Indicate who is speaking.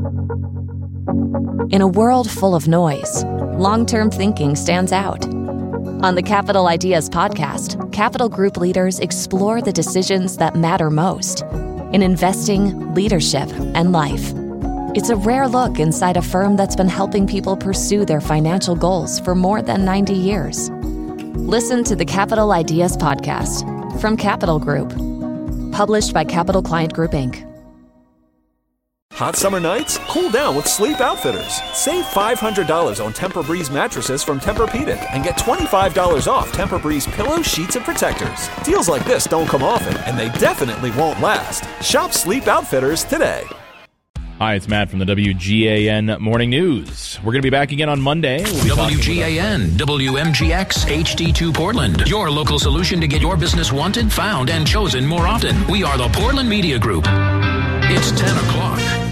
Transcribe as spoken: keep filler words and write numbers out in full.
Speaker 1: In a world full of noise, long-term thinking stands out. On the Capital Ideas podcast, Capital Group leaders explore the decisions that matter most in investing, leadership, and life. It's a rare look inside a firm that's been helping people pursue their financial goals for more than ninety years. Listen to the Capital Ideas podcast from Capital Group, published by Capital Client Group, Incorporated.
Speaker 2: Hot summer nights? Cool down with Sleep Outfitters. Save five hundred dollars on Tempur-Breeze mattresses from Tempur-Pedic and get twenty-five dollars off Tempur-Breeze pillows, sheets, and protectors. Deals like this don't come often, and they definitely won't last. Shop Sleep Outfitters today.
Speaker 3: Hi, it's Matt from the W G A N Morning News. We're going to be back again on Monday. We'll
Speaker 4: W G A N, W M G X, H D two Portland. Your local solution to get your business wanted, found, and chosen more often. We are the Portland Media Group. It's ten o'clock.